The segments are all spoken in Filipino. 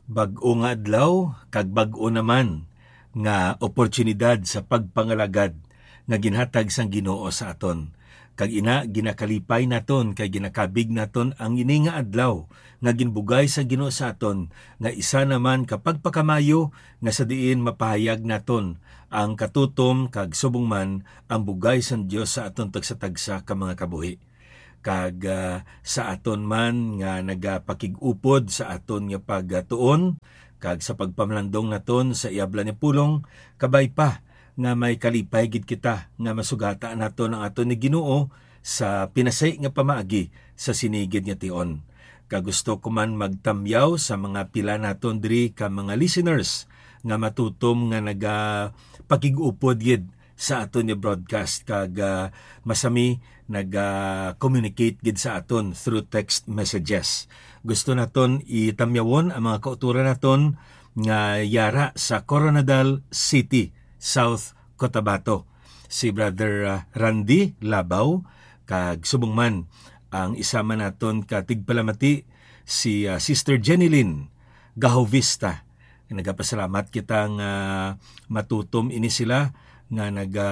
Bag-o nga adlaw, kag bag-o naman nga oportunidad sa pagpangalagad nga ginhatag sang Ginoo sa aton. Kag ina ginakalipay naton kay ginakabig naton ang ini nga adlaw nga ginbugay sa Ginoo sa aton nga isa naman kapag pakamayo nga sa diin mapahayag naton ang katutom kag subong man ang bugay sang Dios sa aton tagsa-tagsa ka mga kabuhi. Kag sa aton man nga nagapakig-upod sa aton nga pagtuon kag sa pagpamlandong naton sa iabla ni pulong kabay pa nga may kalipay gid kita nga masugata naton ang aton ni Ginoo sa pinasay nga pamaagi sa sinigid nga tion. Kag gusto ko man magtamyaw sa mga pila naton diri ka mga listeners nga matutom nga nagapakig-upod gid sa aton ni broadcast kag masami nag-communicate gid sa aton through text messages. Gusto naton itamyawon ang mga kauturan naton nga yara sa Coronadal City, South Cotabato. Si Brother Randy Labaw kag subong man ang isama naton ka tigpalamati si Sister Jenilyn Gahovista. Nagapasalamat kita nga matutom ini sila nga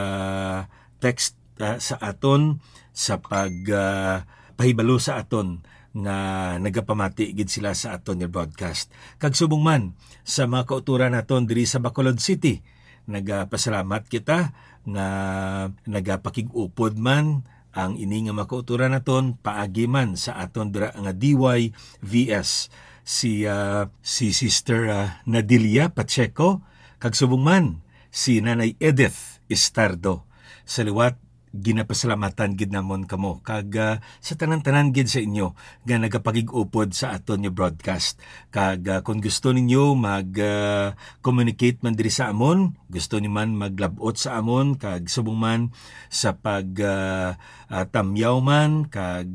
nag-text sa aton sa pahibalo sa aton nga nagapamati gid sila sa aton nga broadcast. Kag subong man sa mga kauturan naton diri sa Bacolod City, nagapasalamat kita nga nagapakig-upod man ang ini nga makauturan naton paagi man sa aton dira nga DYVS si Sister Nadilia Pacheco kag subong man si Nanay Edith Istardo. Sa liwat ginapasalamatan gid namon kamo kag sa tanan-tanan gid sa inyo nga nagapakig-upod sa aton nga broadcast. Kag kung gusto ninyo mag-communicate man diri sa amon, gusto ni man maglabot sa amon kag subong man sa tamyaw man kag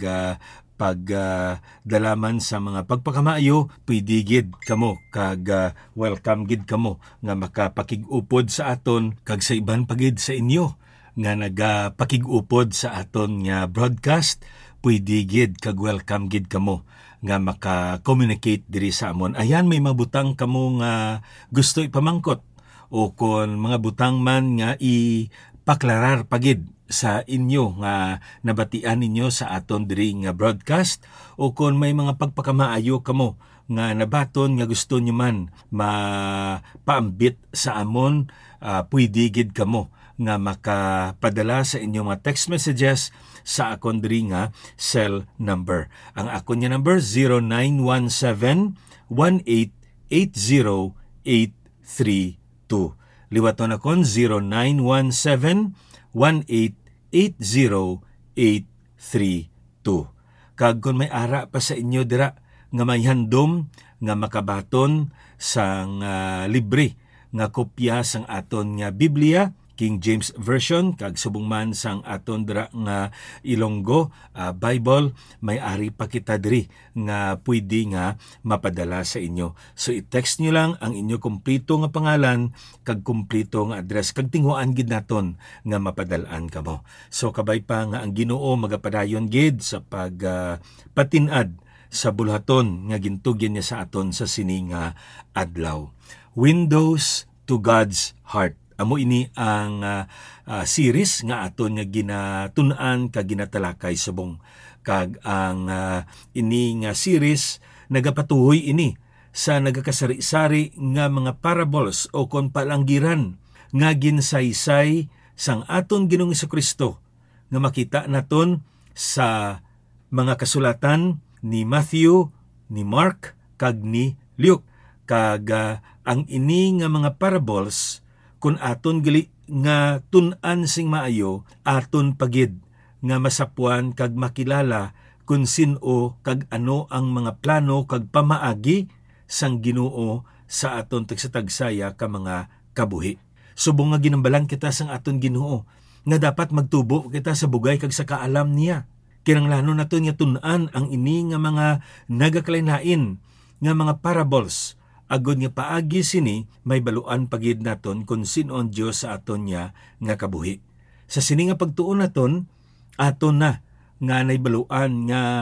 pagdalaman sa mga pagpakamaayo, pwede gid kamo kag welcome gid kamo nga makapakig-upod sa aton kag sa iban pagid sa inyo nga nagapakig-upod sa aton nga broadcast, pwede gid kag welcome gid kamo nga maka-communicate diri sa amon. Ayan, may mabutang kamo nga gusto ipamangkot o kon mga butang man nga ipaklarar pagid sa inyo nga nabatian ninyo sa aton diri nga broadcast o kon may mga pagpakamaayo kamo nga nabaton nga gusto nyo man mapaambit sa amon, pwede gid kamo nga makapadala sa inyong mga text messages sa akon diri nga cell number. Ang akon nga number 0917-1880-832. Liwaton akon 0917-1880-832. Kag kung may ara pa sa inyo dira nga may handom nga makabaton sang libre nga kopya sang aton nga Biblia, King James Version, kag subong man sang aton dira nga Ilonggo Bible, may ari pa kita diri nga pwede nga mapadala sa inyo. So i-text nyo lang ang inyo kompleto nga pangalan kag kompleto nga address kag tinguan gid naton nga mapadalaan kamo. So kabay pa nga ang Ginoo magapadayon gid sa patinad sa bulhaton nga gintugyan niya sa aton sa sining adlaw. Windows to God's Heart. Amo ini ang series nga aton nga ginatun-an kag ginatalakay subong. Kag ang ini nga series nagapatuhoy ini sa nagakasari-sari nga mga parables o kon palanggiran nga ginsaysay sang aton Ginoong Jesucristo nga makita naton sa mga kasulatan ni Matthew, ni Mark, kag ni Luke. Kag ang ini nga mga parables kung aton gali nga tun-an sing maayo, aton pagid nga masapuan kag makilala kung sino kag ano ang mga plano kag pamaagi sang Ginoo sa aton tagsatagsaya ka mga kabuhi. Subong nga ginambalan kita sang aton Ginoo nga dapat magtubo kita sa bugay kag sa kaalam niya. Kinahanglan naton nga tun-an ang ini nga mga nagakalain-lain nga mga parables. Agod nga paagi sini, may baluan pagid naton kung sino ang Diyos sa aton niya nga kabuhi. Sa sini nga pagtuon naton, aton na nga naibaluan nga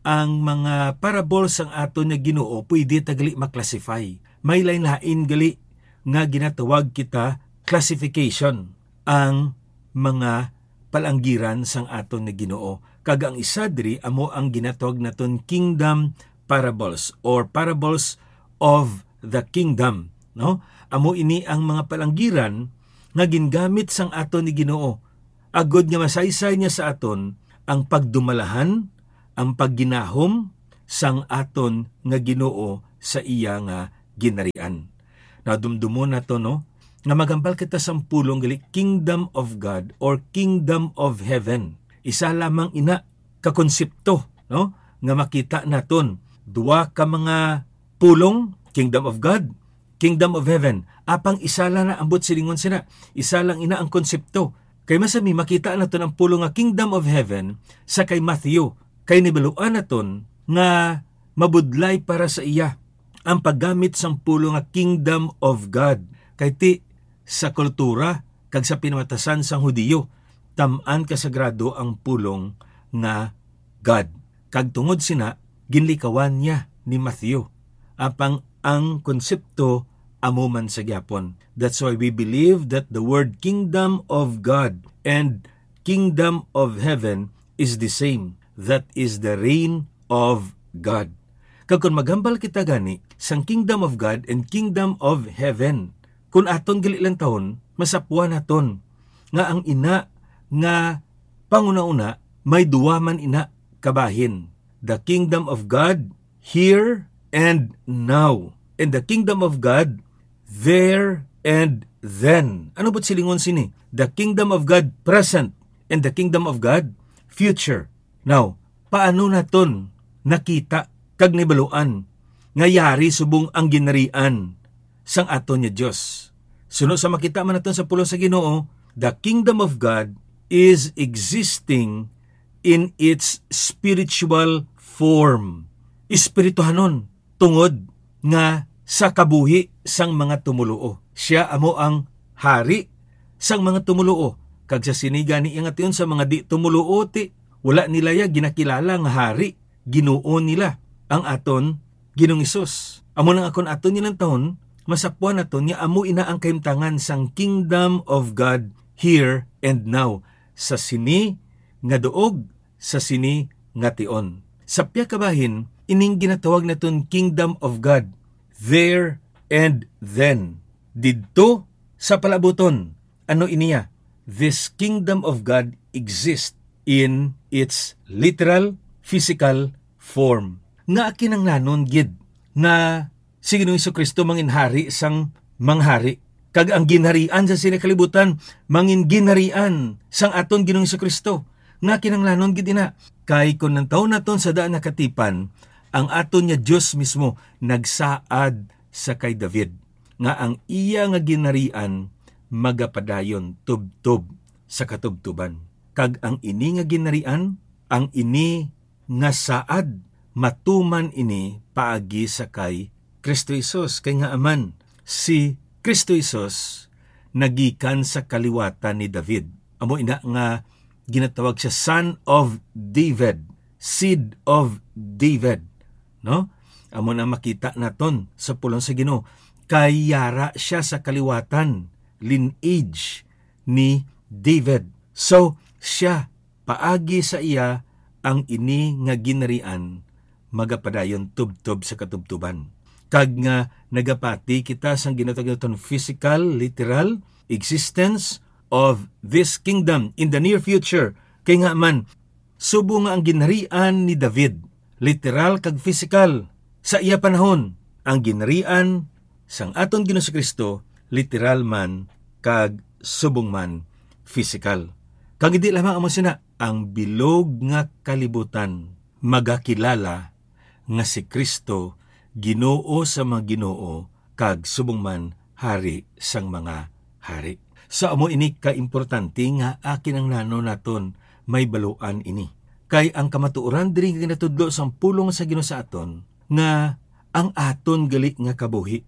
ang mga parables ang aton nga Ginoo pwede tagali maklasify. May lain-lain gali nga ginatawag kita classification ang mga palanggiran sang aton nga Ginoo. Kag ang isa diri amo ang ginatawag naton kingdom parables or parables of the kingdom, no? Amo ini ang mga palanggiran nga gingamit sang aton ni Ginoo agod nga masaysay niya sa aton ang pagdumalahan, ang pagginahom sang aton nga Ginoo sa iya nga ginarian. Nadumdumon nato no nga magambal kita sang pulong gali kingdom of God or kingdom of heaven. Isa lamang ina ka konsepto, no, nga makita naton. Dua ka mga pulong, kingdom of God, kingdom of heaven. Apang isa lang na ambot silingon sila. Isa lang ina ang konsepto. Kay masami makita naton ang pulong nga kingdom of heaven sa kay Matthew. Kay nibaluan naton nga mabudlay para sa iya ang paggamit sang pulong nga kingdom of God. Kay ti sa kultura kag sa pinamatasan sang Hudiyo, tam-an kasagrado ang pulong nga God. Kag tungod sina ginlikawan niya ni Matthew. Apang ang konsepto amo man sa gyapon. That's why we believe that the word kingdom of God and kingdom of heaven is the same. That is the reign of God. Kag kung magambal kita gani sang kingdom of God and kingdom of heaven, kung aton gali lang taon, masapuan naton nga ang ina nga panguna-una may duwa man ina kabahin. The kingdom of God here and now. And the kingdom of God there and then. Ano ba't silingon sini? The kingdom of God present and the kingdom of God future. Now, paano naton nakita kag nibaluan nga yari subong ang ginarian sang aton nga Dios? Suno sa makita man naton sa pulong sa Ginoo, the kingdom of God is existing in its spiritual form. Espirituhanon tungod nga sa kabuhi sang mga tumuluo. Siya amo ang hari sang mga tumuluo. Kag sa siniga ni ingation sa mga di tumuluo ti wala nila ya ginakilala nga hari, Ginoo nila ang aton Ginoong Hesus. Amo nang akon aton nilang taon, masapuan naton nga amo ina ang kahimtangan sang kingdom of God here and now. Sa sini nga duog, sa sini nga tion. Sa piya kabahin, ining ginatawag naton kingdom of God there and then. Didto sa palabuton, ano iniya? This kingdom of God exists in its literal, physical form. Nga kinanglanon gid nga si Ginoong Jesucristo mangin hari sang manghari. Kag ang ginharian sa sinakalibutan mangin ginharian sang aton Ginoong Jesucristo. Nga kinanglanon gid ina. Kay kun nang taon naton sa daan nakatipan, ang aton nga Dios mismo nagsaad sa kay David nga ang iya nga ginharian magapadayon tubtob sa katubtuban. Kag ang ini nga ginharian, ang ini nga saad matuman ini paagi sa kay Kristo Jesus. Kay nga aman si Kristo Jesus nagikan sa kaliwatan ni David. Amo ina nga ginatawag siya Son of David, Seed of David, no? Amo na makita naton sa pulong sa Ginoo kay yara siya sa kaliwatan, lineage ni David. So siya paagi sa iya ang ini nga ginarian magapadayon tubtob sa katubtuban. Kag nga nagapati kita sang ginatawag naton physical, literal existence of this kingdom in the near future. Kay nga man subo nga ang ginarian ni David, literal kag physical sa iya panahon. Ang ginarian sang aton Ginoong Jesucristo, literal man kag subong man physical. Kag hindi lamang amo sina ang bilog nga kalibutan magakilala nga si Kristo Ginoo sa mga Ginoo kag subong man hari sang mga hari. Sa amo ini ka importante nga akin ang nano naton may baluan ini. Kay ang kamatuoran diri nga ginatudlo sang pulong sa Ginoo sa aton nga ang aton gali nga kabuhi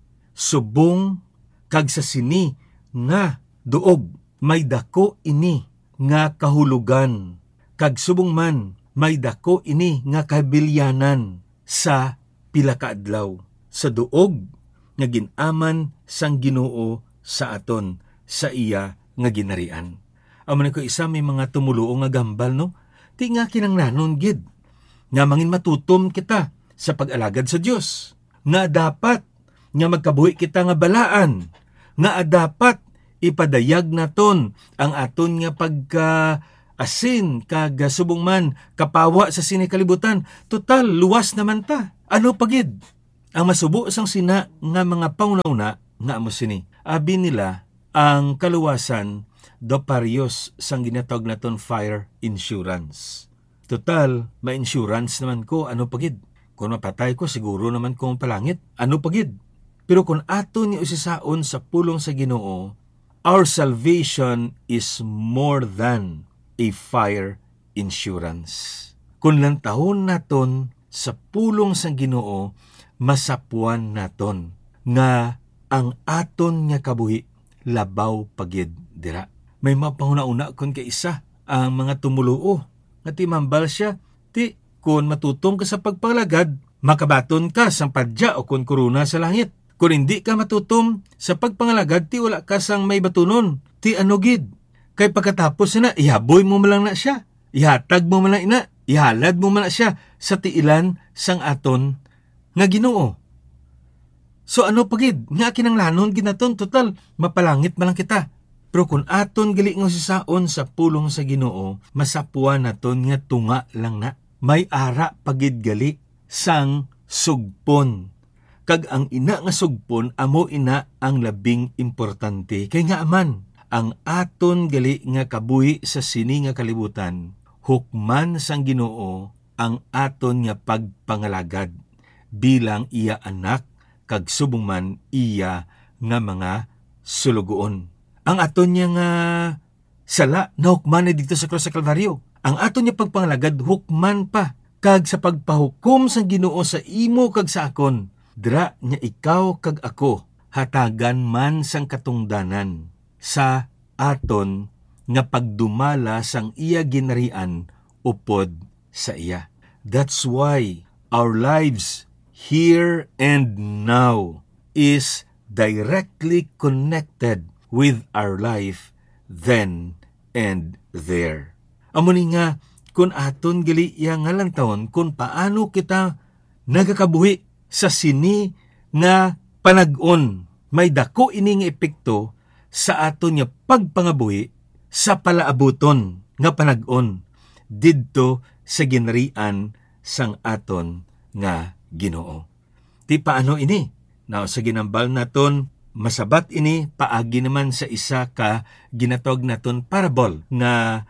subong kag sa sini nga duog may dako ini nga kahulugan kag subong man may dako ini nga kabilyanan sa pila ka adlaw sa duog nga ginaman sang Ginoo sa aton sa iya nga ginarian. Amo na ko isa may mga tumuluo nga gambal no. Ti nga kinanglanon gid nga mangin matutom kita sa pag-alagad sa Dios. Nga dapat nga magkabuhi kita nga balaan. Nga dapat ipadayag naton ang aton nga pagka-asin kag subong man kapawa sa sinikalibutan. Total luwas naman ta. Ano pagid? Ang masubo sang sina nga mga pangunauna nga amo sini. Abi nila ang kaluwasan do parios sang ginatawag naton fire insurance. Total, may insurance naman ko, ano pagid? Kung mapatay ko, siguro naman kong palangit, ano pagid? Pero kung ato ni usisaon sa pulong sa Ginoo, our salvation is more than a fire insurance. Kung lantahon naton sa pulong sa Ginoo, masapuan naton nga ang aton nga kabuhi labaw pagid dira. May mapahuna-una kon kay isa ang mga tumuluo nga timambal siya ti kun matutom ka sa pagpalagad makabaton ka sang padya o kun korona sa langit. Kung hindi ka matutom sa pagpangalagad ti wala ka sang may batunon ti anugid. Kay pagkatapos na ihaboy mo man lang na siya, ihatag mo man lang ina, ihalad mo man na siya sa tiilan sang aton nga Ginoo. So ano pagid? Nga kinanglanon ginaton total mapalangit man lang kita. Pero kung aton gali nga sisaon sa pulong sa Ginoo, masapuan naton nga tunga lang na. May ara pagid gali sang sugpon. Kag ang ina nga sugpon, amo ina ang labing importante. Kay nga aman, ang aton gali nga kabuhi sa sini nga kalibutan, hukman sang Ginoo ang aton nga pagpangalagad bilang iya anak kag subong man iya nga mga sulugoon. Ang aton niya nga sala na hukman na dito sa Krus sa Kalbaryo. Ang aton niya pagpangalagad hukman pa kag sa pagpahukom sang Ginoo sa imo kag sa akon. Dra niya ikaw kag ako hatagan man sang katungdanan sa aton nga pagdumala sang iya ginarian upod sa iya. That's why our lives here and now is directly connected with our life then and there. Amo ni nga kun aton gali iya nga lantawon kung paano kita nagakabuhi sa sini nga panag-on. May dako ini nga epekto sa aton nga pagpangabuhi sa palaabuton nga panag-on didto sa ginarian sang aton nga Ginoo. Ti paano ini? Now sa ginambal naton masabat ini paagi naman sa isa ka ginatawag naton parable nga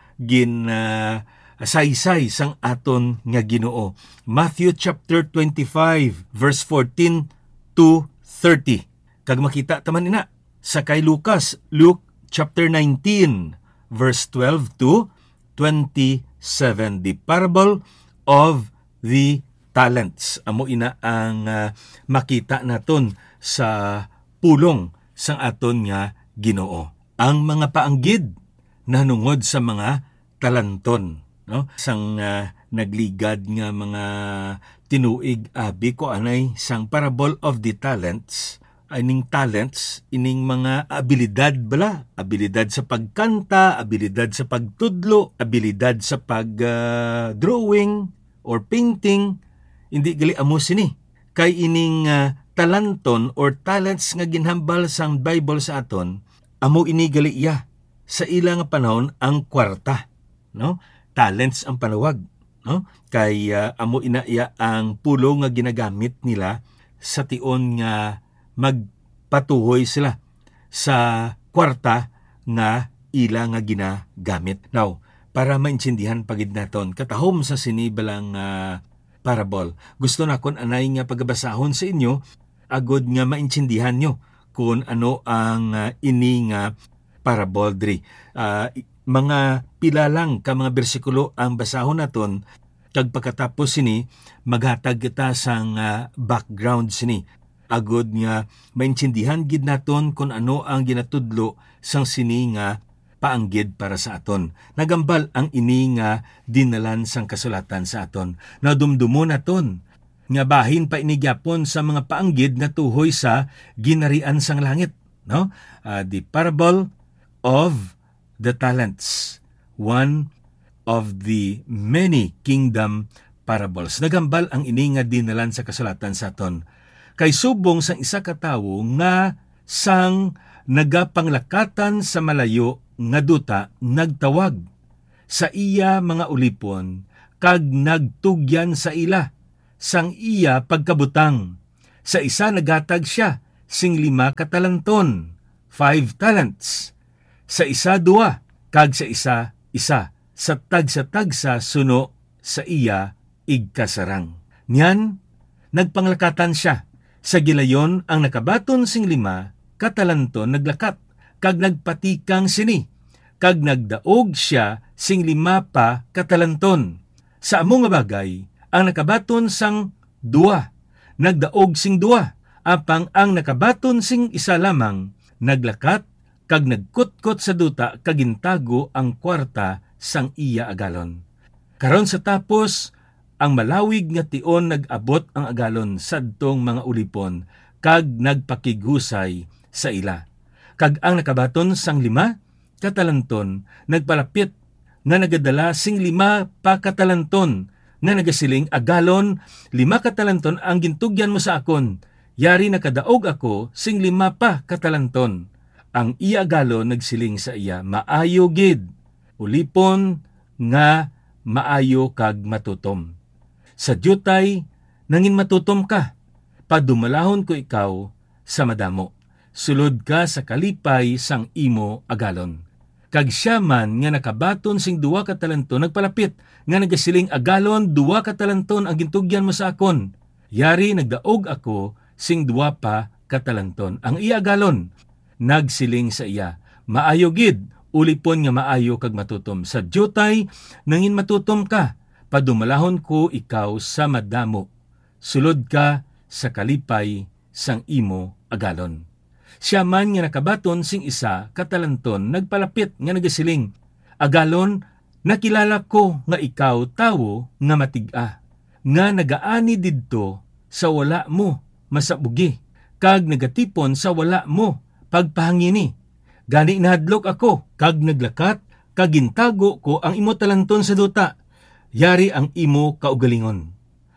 saysay sang aton nga Ginoo. Matthew chapter 25 verse 14 to 30. Kag makita taman ina sa kay Lucas, Luke chapter 19 verse 12 to 27. The parable of the talents. Amo ina ang makita naton sa pulong sang aton nga Ginoo. Ang mga paanggid nanungod sa mga talanton, no? Sang nagligad nga mga tinuig abi ko anay sang parable of the talents. Ining talents, ining mga abilidad bala. Abilidad sa pagkanta, abilidad sa pagtudlo, abilidad sa pag-drawing or painting. Hindi gali amo sini. Kay ining talanton or talents nga ginhambal sang Bible sa aton, amo ini gali iya. Sa ilang panahon ang kwarta, no? Talents ang panawag, no? Kay amo ina iya ang pulo nga ginagamit nila sa tion nga magpatuhoy sila sa kwarta nga ila nga ginagamit. Now, para maintindihan pagid naton katahom sa sinibalang parable. Gusto na kon anay nga pagbasahon sa inyo agod nga maintindihan nyo kung ano ang ini nga parable diri. Mga pila lang ka mga bersikulo ang basahon naton kag pagkatapos sini maghatag kita sang background sini agod nga maintindihan gid naton kung ano ang ginatudlo sang sini nga paanggid para sa aton. Nagambal ang ini nga dinalan sang kasulatan sa aton. Nadumdumon aton nga bahin pa inigyapon sa mga paanggid nga tuhoy sa ginarian sang langit. No? The parable of the talents. One of the many kingdom parables. Nagambal ang ini nga dinalan sa kasulatan sa aton. Kay subong sang isa ka tawo nga sang nagapanglakatan sa malayo nga duta nagtawag sa iya mga ulipon kag nagtugyan sa ila sang iya pagkabutang. Sa isa nagatag siya sing 5 katalanton, 5 talents. Sa isa 2 kag sa isa sa tagsa suno sa iya igkasarang. Niyan nagpanglakatan siya. Sa gilayon ang nakabaton sing 5 katalanton naglakat kag nagpatikang sini kag nagdaog siya sing 5 pa katalanton. Sa amo nga bagay ang nakabaton sang 2 nagdaog sing 2 apang ang nakabaton sing 1 lamang naglakat kag nagkutkot sa duta kag gintago ang kwarta sang iya agalon. Karon sa tapos ang malawig nga tion nag-abot ang agalon sadtong mga ulipon kag nagpakighusay sa ila. Kag ang nakabaton sang 5 katalanton nagpalapit nga nagadala sing 5 pa katalanton nga nagasiling, agalon 5 katalanton ang gintugyan mo sa akon. Yari nakadaog ako sing 5 pa katalanton. Ang iya agalon nagsiling sa iya, maayo gid, ulipon nga maayo kag matutom. Sa dyutay, nangin matutom ka, padumalahon ko ikaw sa madamo. Sulod ka sa kalipay sang imo agalon. Kag siya man nga nakabaton sing 2 katalanton nagpalapit, nga nagasiling agalon 2 katalanton ang gintugyan mo sa akon. Yari nagdaog ako sing 2 pa katalanton. Ang iya agalon nagsiling sa iya, maayo gid, ulipon nga maayo kag matutom. Sa dyutay, nangin matutom ka, padumalahon ko ikaw sa madamo. Sulod ka sa kalipay sang imo agalon. Siya man nga nakabaton sing 1 katalanton nagpalapit nga nagasiling, agalon, nakilala ko nga ikaw tawo nga matig-a, nga nagaani didto sa wala mo masabugi, kag nagatipon sa wala mo pagpahangini. Gani nahadlok ako, kag naglakat, kag gintago ko ang imo talanton sa duta. Yari ang imo kaugalingon.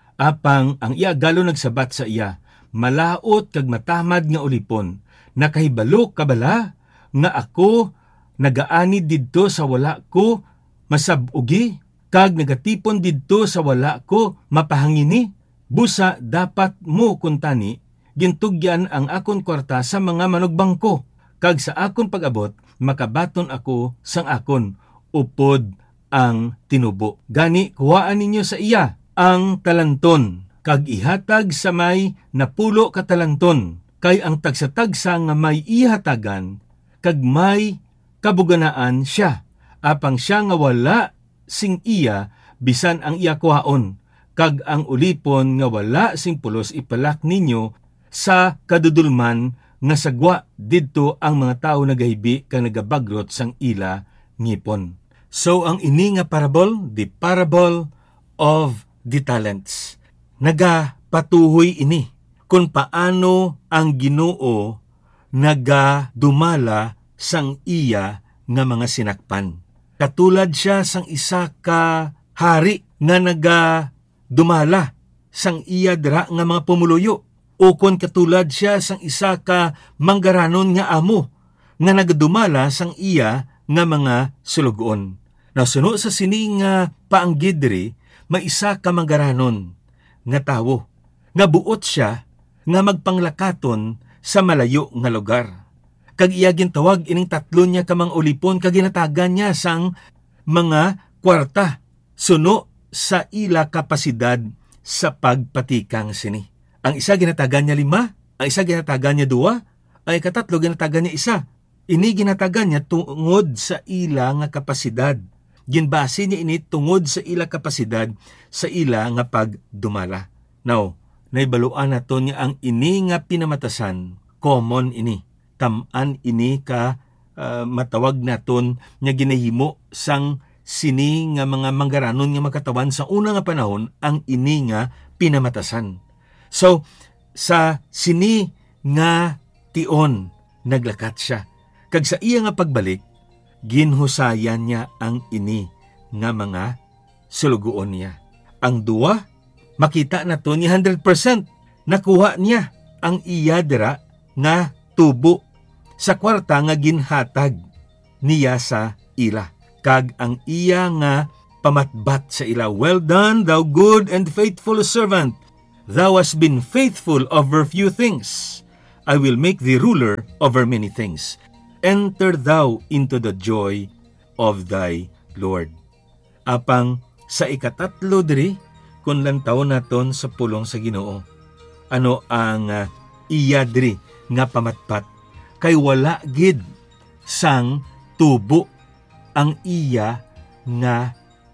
Apang ang iya agalon nagsabat sa iya, malaot kag matamad nga ulipon, nakahibalo ka bala nga ako nagaani didto sa wala ko masabugi, kag nagatipon didto sa wala ko mapahangini? Busa dapat mo kuntani gintugyan ang akon kwarta sa mga manugbang ko, kag sa akon pag-abot makabaton ako sang akon upod ang tinubo. Gani kuhaan ninyo sa iya ang talanton kag ihatag sa may napulo ka talanton, kay ang tagsa-tagsa nga may ihatagan kag may kabuganaan siya, apang siya nga wala sing iya bisan ang iya kuhaon, kag ang ulipon nga wala sing pulos ipalak ninyo sa kadudulman nga sagwa didto ang mga tao nagahibi kang nagabagrot sang ila ngipon. So ang ini nga parable, the parable of the talents, nagapatuhoy ini kung paano ang Ginoo nagadumala sang iya nga mga sinakpan. Katulad siya sang isa ka hari nga nagadumala sang iya dira nga mga pumuluyo, o kon katulad siya sang isa ka manggaranon nga amo nga nagadumala sang iya nga mga sulugoon. Nasuno sa sini nga paanggid diri, may isa ka manggaranon nga tawo nga buot siya nga magpanglakaton sa malayo nga lugar. Kag iya gintawag ining 3 niya ka mga ulipon kag ginatagan niya sang mga kwarta suno sa ila kapasidad sa pagpatikang sini. Ang isa ginatagan niya 5, ang isa ginatagan niya 2, ay katatlo ginatagan niya 1. Ini ginatagan niya tungod sa ila nga kapasidad. Ginbase niya ini tungod sa ila kapasidad sa ila nga pagdumala. Now, naibaluan nato niya ang ini nga pinamatasan, common ini. Taman ini ka matawag naton nga ginahimo sang sini nga mga manggaranon nga magkatawan sa una nga panahon ang ini nga pinamatasan. So sa sini nga tion naglakat siya. Kag sa iya nga pagbalik, ginhusayan niya ang ini nga mga sulugoon niya. Ang duwa, makita na to ni 100% nakuha niya ang iya dira nga tubo sa kwarta nga ginhatag niya sa ila. Kag ang iya nga pamatbat sa ila, "Well done, thou good and faithful servant. Thou hast been faithful over few things. I will make thee ruler over many things. Enter thou into the joy of thy Lord." Apang sa ikatatlo diri, kung lantaw naton sa pulong sa Ginoo, ano ang iya diri nga pamatpat, kay wala gid sang tubo ang iya nga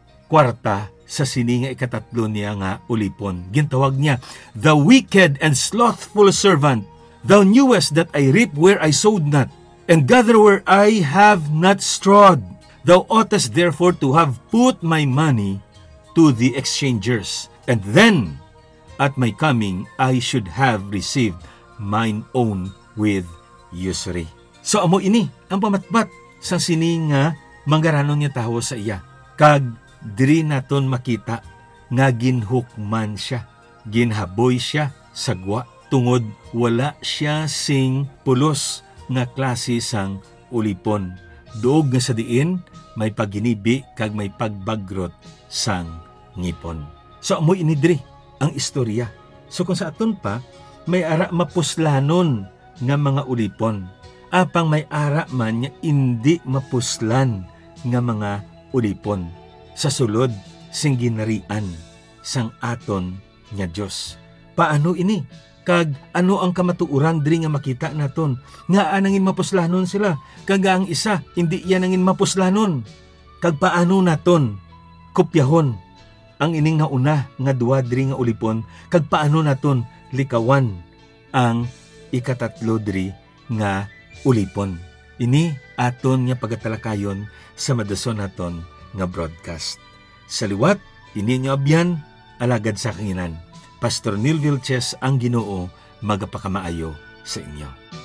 kwarta sa sini nga ikatatlo niya nga ulipon. Gintawag niya, "The wicked and slothful servant, thou knewest that I reap where I sowed not, and gather where I have not strawed. Thou oughtest therefore to have put my money to the exchangers, and then at my coming I should have received mine own with usury." So amo ini ang pamatbat sang sini nga manggaranon niya tawo sa iya. Kag diri naton makita nga ginhukman siya, ginhaboy siya sa gwa, tungod wala siya sing pulos nga klase sang ulipon. Duog nga sa diin, may paginibi kag may pagbagrot sang ngipon. So amo ini diri ang istorya. So kung sa aton pa, may ara mapuslanon nga mga ulipon. Apang may ara man nga indi mapuslan nga mga ulipon. Sa sulod, sing ginarian sang aton nga Dios. Paano ini? Kag ano ang kamatuuran diri nga makita naton? Nga anangin mapuslanon sila. Kag ang isa, hindi yan nangin mapuslanon. Kag paano naton kopyahon ang ining nauna nga duwa diri nga ulipon? Kag paano naton likawan ang ikatatlo diri nga ulipon? Ini aton nga pagatalakayon sa madason naton nga broadcast. Sa liwat, ini nyo abyan, alagad sa kanginan. Pastor Neil Vilches ang Ginoo, magapakamaayo sa inyo.